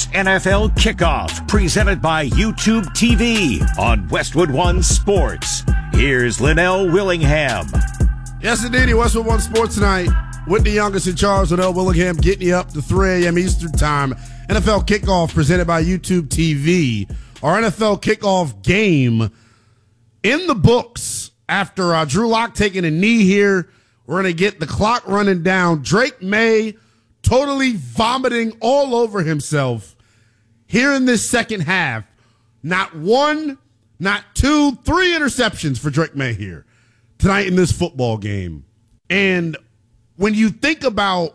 NFL Kickoff, presented by YouTube TV on Westwood One Sports. Here's Linnell Willingham. Yes, indeed. Westwood One Sports tonight. Whitney Youngest and Charles Linnell Willingham getting you up to 3 a.m. Eastern Time. NFL Kickoff presented by YouTube TV. Our NFL Kickoff game in the books after Drew Lock taking a knee here. We're going to get the clock running down. Drake Maye totally vomiting all over himself here in this second half. Not one, not two, 3 interceptions for Drake Maye here tonight in this football game. And when you think about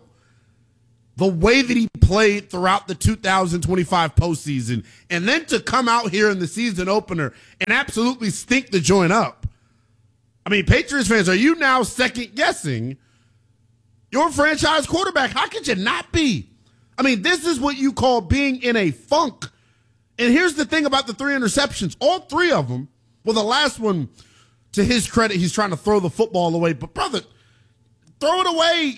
the way that he played throughout the 2025 postseason, and then to come out here in the season opener and absolutely stink the joint up. I mean, Patriots fans, are you now second-guessing your franchise quarterback? How could you not be? I mean, this is what you call being in a funk. And here's the thing about the 3 interceptions. All 3 of them, well, the last one, to his credit, he's trying to throw the football away. But, brother, throw it away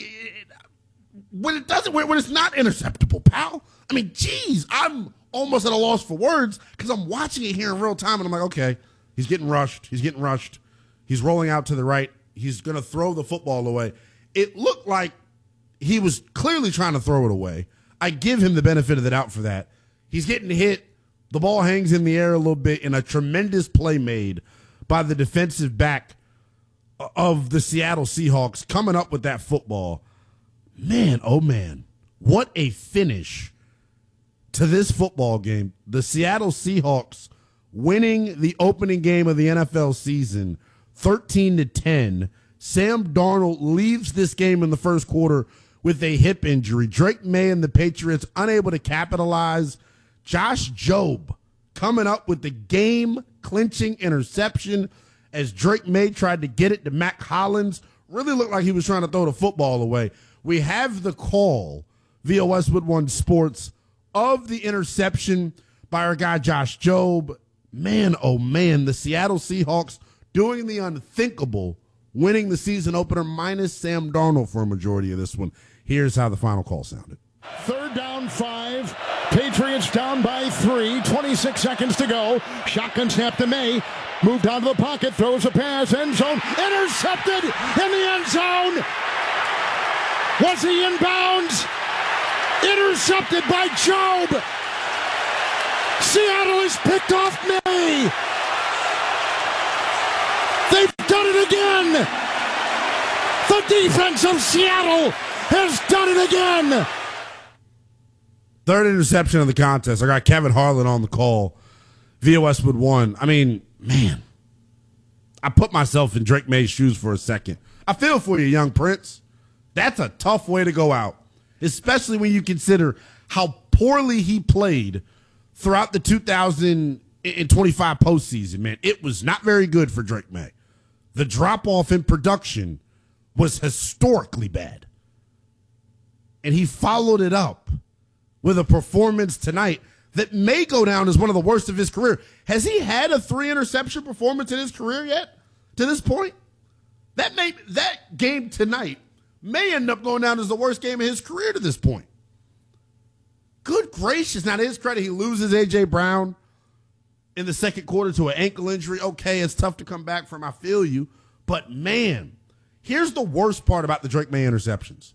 when it's not interceptable, pal. I mean, geez, I'm almost at a loss for words because I'm watching it here in real time, and I'm like, okay, he's getting rushed. He's rolling out to the right. He's going to throw the football away. It looked like he was clearly trying to throw it away. I give him the benefit of the doubt for that. He's getting hit. The ball hangs in the air a little bit, and a tremendous play made by the defensive back of the Seattle Seahawks coming up with that football. Man, oh man, what a finish to this football game. The Seattle Seahawks winning the opening game of the NFL season 13-10. Sam Darnold leaves this game in the first quarter with a hip injury. Drake Maye and the Patriots unable to capitalize. Josh Jobe coming up with the game-clinching interception as Drake Maye tried to get it to Mack Hollins. Really looked like he was trying to throw the football away. We have the call via Westwood One Sports of the interception by our guy Josh Jobe. Man, oh man, the Seattle Seahawks doing the unthinkable, winning the season opener minus Sam Darnold for a majority of this one. Here's how the final call sounded. 3rd down 5. Patriots down by 3. 26 seconds to go. Shotgun snap to Maye. Moved out of the pocket. Throws a pass. End zone. Intercepted in the end zone. Was he in bounds? Intercepted by Jobe. Seattle has picked off Maye. They've done it again. The defense of Seattle has done it again. 3rd interception of the contest. I got Kevin Harlan on the call via Westwood One. I mean, man, I put myself in Drake Maye's shoes for a second. I feel for you, young Prince. That's a tough way to go out, especially when you consider how poorly he played throughout the 2025 postseason, man. It was not very good for Drake Maye. The drop-off in production was historically bad. And he followed it up with a performance tonight that may go down as one of the worst of his career. Has he had a 3-interception performance in his career yet to this point? That game tonight may end up going down as the worst game of his career to this point. Good gracious. Now, to his credit, he loses A.J. Brown in the second quarter to an ankle injury. Okay, it's tough to come back from. I feel you. But, man, here's the worst part about the Drake Maye interceptions.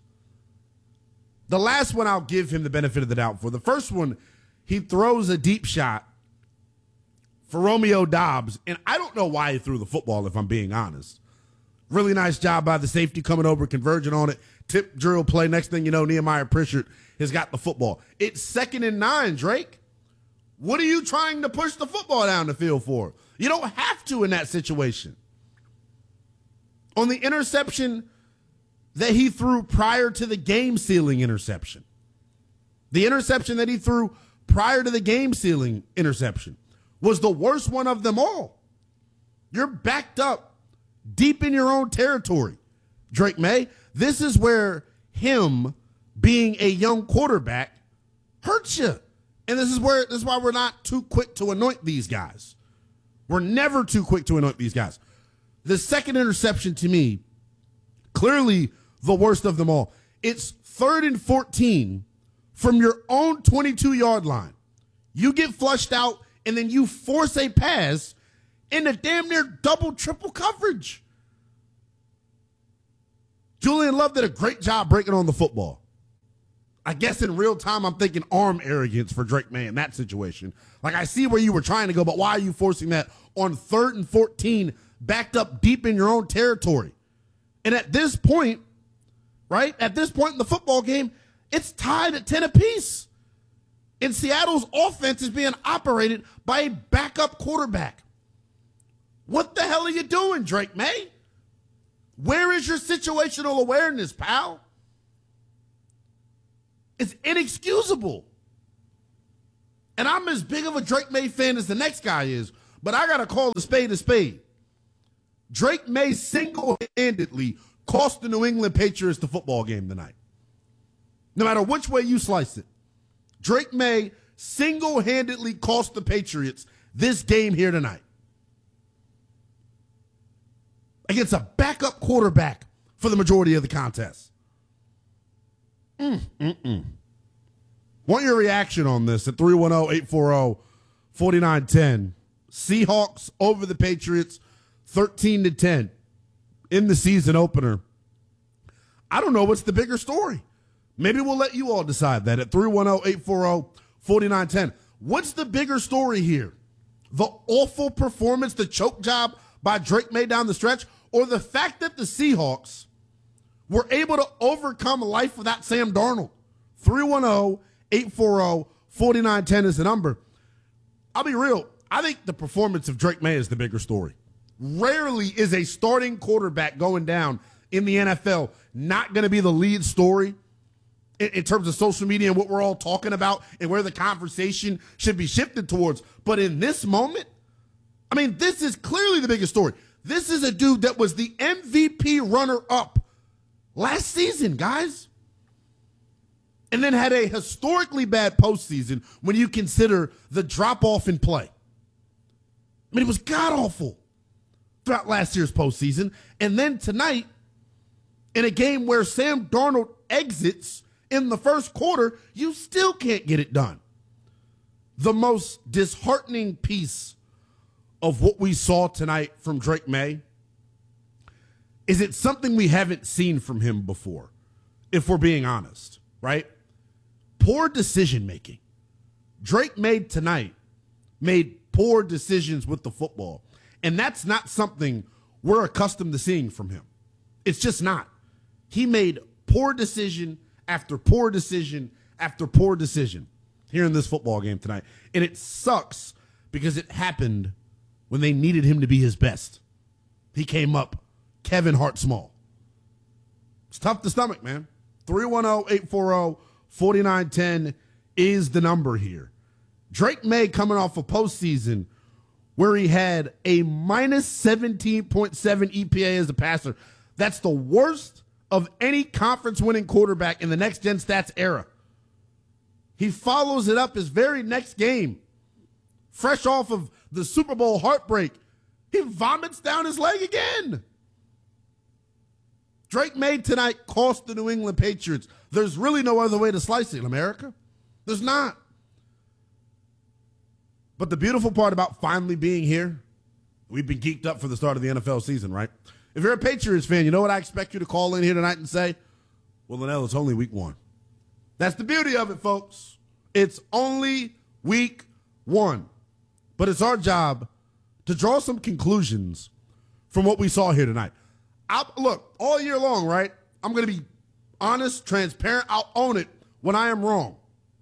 The last one I'll give him the benefit of the doubt for. The first one, he throws a deep shot for Romeo Doubs, and I don't know why he threw the football, if I'm being honest. Really nice job by the safety coming over, converging on it. Tip drill play. Next thing you know, Nehemiah Pritchard has got the football. It's 2nd and 9, Drake. What are you trying to push the football down the field for? You don't have to in that situation. On the interception that he threw prior to the game-sealing interception, the interception that he threw prior to the game-sealing interception was the worst one of them all. You're backed up deep in your own territory, Drake Maye. This is where him being a young quarterback hurts you. And this is why we're not too quick to anoint these guys. We're never too quick to anoint these guys. The second interception, to me, clearly the worst of them all. It's 3rd and 14 from your own 22-yard line. You get flushed out, and then you force a pass into damn near double, triple coverage. Julian Love did a great job breaking on the football. I guess in real time, I'm thinking arm arrogance for Drake May in that situation. Like, I see where you were trying to go, but why are you forcing that on 3rd and 14, backed up deep in your own territory? And at this point, right, at this point in the football game, it's tied at 10 apiece. And Seattle's offense is being operated by a backup quarterback. What the hell are you doing, Drake May? Where is your situational awareness, pal? It's inexcusable. And I'm as big of a Drake May fan as the next guy is, but I got to call a spade a spade. Drake May single-handedly cost the New England Patriots the football game tonight. No matter which way you slice it, Drake May single-handedly cost the Patriots this game here tonight. Against a backup quarterback for the majority of the contest. Want your reaction on this at 310-840-4910. Seahawks over the Patriots 13-10 in the season opener. I don't know what's the bigger story. Maybe we'll let you all decide that at 310-840-4910. What's the bigger story here? The awful performance, the choke job by Drake May down the stretch, or the fact that the Seahawks were able to overcome life without Sam Darnold? 310-840-4910 is the number. I'll be real. I think the performance of Drake May is the bigger story. Rarely is a starting quarterback going down in the NFL not going to be the lead story in terms of social media and what we're all talking about and where the conversation should be shifted towards. But in this moment, I mean, this is clearly the biggest story. This is a dude that was the MVP runner-up last season, guys. And then had a historically bad postseason when you consider the drop-off in play. I mean, it was god-awful throughout last year's postseason. And then tonight, in a game where Sam Darnold exits in the first quarter, you still can't get it done. The most disheartening piece of what we saw tonight from Drake May is it's something we haven't seen from him before, if we're being honest, right? Poor decision-making. Drake May tonight made poor decisions with the football, and that's not something we're accustomed to seeing from him. It's just not. He made poor decision after poor decision after poor decision here in this football game tonight, and it sucks because it happened when they needed him to be his best. He came up Kevin Hart small. It's tough to stomach, man. 310-840-4910 is the number here. Drake May coming off a postseason where he had a minus 17.7 EPA as a passer. That's the worst of any conference-winning quarterback in the next-gen stats era. He follows it up his very next game, fresh off of the Super Bowl heartbreak. He vomits down his leg again. Drake May tonight cost the New England Patriots. There's really no other way to slice it, America. There's not. But the beautiful part about finally being here, we've been geeked up for the start of the NFL season, right? If you're a Patriots fan, you know what I expect you to call in here tonight and say? Well, Linnell, it's only week one. That's the beauty of it, folks. It's only week one. But it's our job to draw some conclusions from what we saw here tonight. Look, all year long, right? I'm going to be honest, transparent. I'll own it when I am wrong.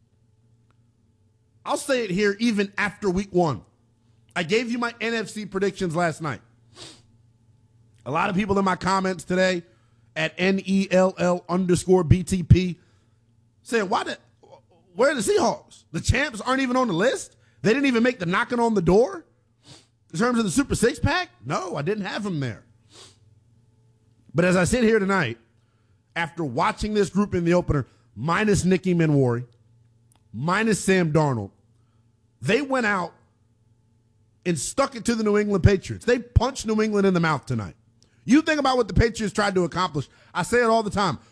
I'll say it here even after week one. I gave you my NFC predictions last night. A lot of people in my comments today at NELL_BTP saying, where are the Seahawks? The champs aren't even on the list? They didn't even make the knocking on the door in terms of the Super Six-Pack? No, I didn't have them there. But as I sit here tonight, after watching this group in the opener, minus Nicky Manwari, minus Sam Darnold, they went out and stuck it to the New England Patriots. They punched New England in the mouth tonight. You think about what the Patriots tried to accomplish. I say it all the time.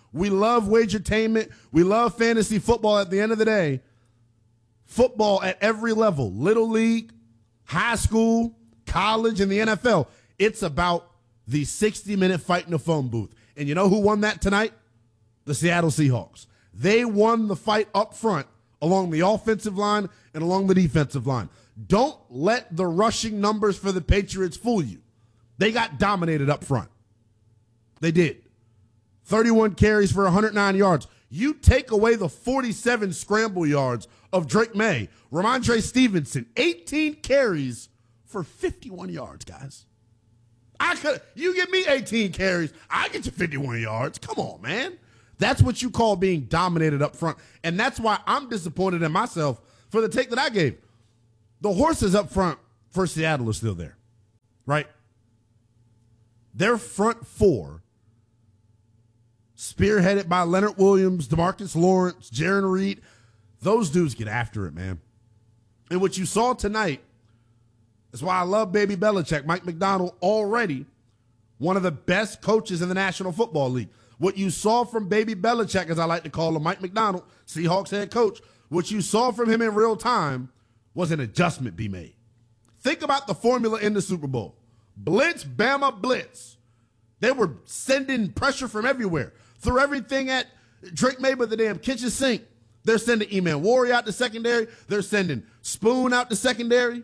We love wagertainment. We love fantasy football. At the end of the day, football at every level, little league, high school, college, and the NFL, it's about the 60-minute fight in the phone booth. And you know who won that tonight? The Seattle Seahawks. They won the fight up front along the offensive line and along the defensive line. Don't let the rushing numbers for the Patriots fool you. They got dominated up front. They did. 31 carries for 109 yards. You take away the 47 scramble yards of Drake May. Ramondre Stevenson, 18 carries for 51 yards, guys. You give me 18 carries, I get you 51 yards. Come on, man. That's what you call being dominated up front. And that's why I'm disappointed in myself for the take that I gave. The horses up front for Seattle are still there, right? Their front four, spearheaded by Leonard Williams, DeMarcus Lawrence, Jarran Reed, those dudes get after it, man. And what you saw tonight is why I love Baby Belichick. Mike Macdonald, already one of the best coaches in the National Football League. What you saw from Baby Belichick, as I like to call him, Mike Macdonald, Seahawks head coach, what you saw from him in real time was an adjustment be made. Think about the formula in the Super Bowl. Blitz, Bama, blitz. They were sending pressure from everywhere. Threw everything at Drake May with the damn kitchen sink. They're sending E-Man Warrior out to secondary. They're sending Spoon out to secondary.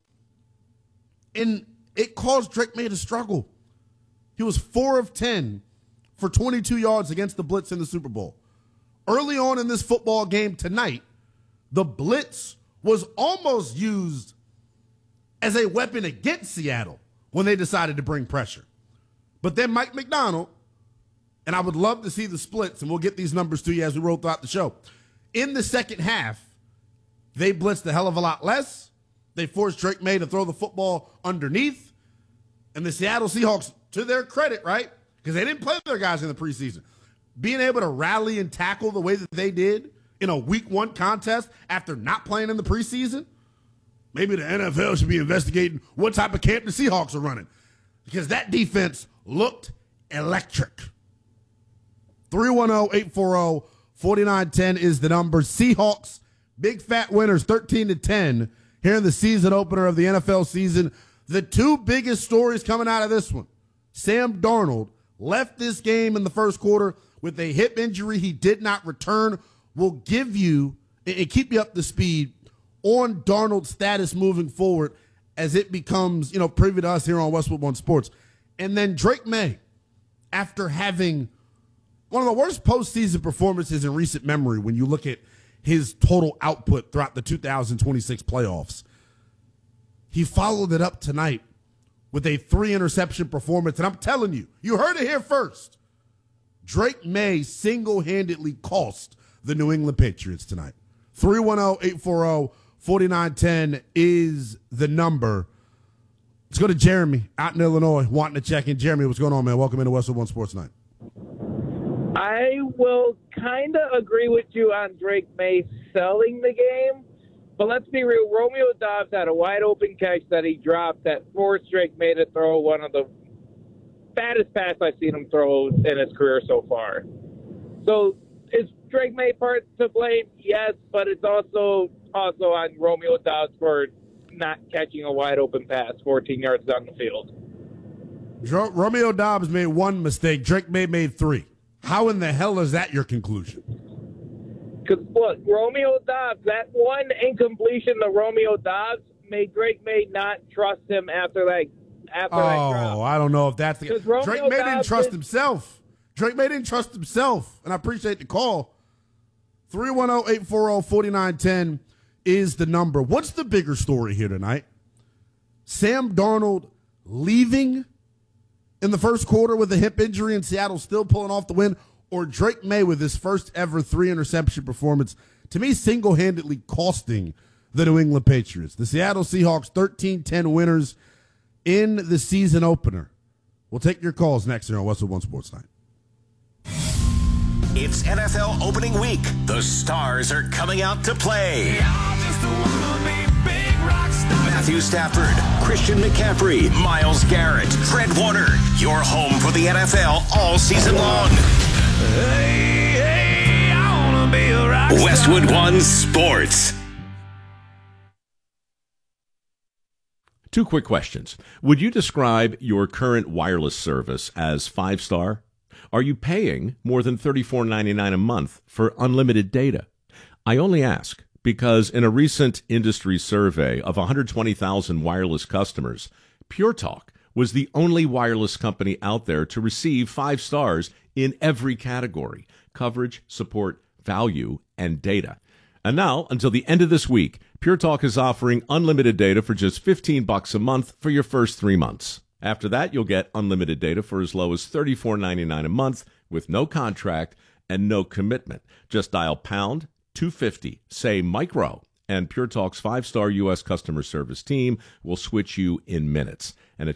And it caused Drake May to struggle. He was 4 of 10 for 22 yards against the blitz in the Super Bowl. Early on in this football game tonight, the blitz was almost used as a weapon against Seattle when they decided to bring pressure. But then Mike Macdonald, and I would love to see the splits, and we'll get these numbers to you as we roll throughout the show. In the second half, they blitzed a hell of a lot less. They forced Drake May to throw the football underneath. And the Seattle Seahawks, to their credit, right? Because they didn't play their guys in the preseason. Being able to rally and tackle the way that they did in a week 1 contest after not playing in the preseason, maybe the NFL should be investigating what type of camp the Seahawks are running. Because that defense looked electric. 310-840-4910 is the number. Seahawks, big fat winners, 13-10 here in the season opener of the NFL season. The two biggest stories coming out of this one: Sam Darnold left this game in the first quarter with a hip injury. He did not return. We'll give you and keep you up to speed on Darnold's status moving forward as it becomes, privy to us here on Westwood One Sports. And then Drake May, after having one of the worst postseason performances in recent memory when you look at his total output throughout the 2026 playoffs, he followed it up tonight with a 3-interception performance. And I'm telling you, you heard it here first. Drake May single-handedly cost the New England Patriots tonight. 310-840-4910 is the number. Let's go to Jeremy out in Illinois wanting to check in. Jeremy, what's going on, man? Welcome into Westwood One Sports Night. I will kind of agree with you on Drake May selling the game, but let's be real. Romeo Doubs had a wide-open catch that he dropped that forced Drake May to throw one of the fattest pass I've seen him throw in his career so far. So is Drake May part to blame? Yes, but it's also on Romeo Doubs for not catching a wide-open pass 14 yards down the field. Romeo Doubs made one mistake. Drake May made 3. How in the hell is that your conclusion? Because, look, Romeo Doubs, that one incompletion to Romeo Doubs made Drake May not trust him after that drop. I don't know if that's the case. Drake May didn't trust himself. Drake May didn't trust himself, and I appreciate the call. 310-840-4910 is the number. What's the bigger story here tonight? Sam Darnold leaving in the first quarter with a hip injury and Seattle still pulling off the win, or Drake May with his first ever 3-interception performance, to me single-handedly costing the New England Patriots. The Seattle Seahawks 13-10 winners in the season opener. We'll take your calls next here on Westwood One Sports Night. It's NFL opening week. The stars are coming out to play. Matthew Stafford, Christian McCaffrey, Myles Garrett, Fred Warner. Your home for the NFL all season long. Hey, I wanna be a rock star. Westwood One Sports. Two quick questions. Would you describe your current wireless service as 5-star? Are you paying more than $34.99 a month for unlimited data? I only ask because in a recent industry survey of 120,000 wireless customers, Pure Talk was the only wireless company out there to receive 5 stars in every category: coverage, support, value, and data. And now, until the end of this week, Pure Talk is offering unlimited data for just $15 a month for your first 3 months. After that, you'll get unlimited data for as low as $34.99 a month with no contract and no commitment. Just dial pound 250, say micro, and Pure Talk's 5-star U.S. customer service team will switch you in minutes. And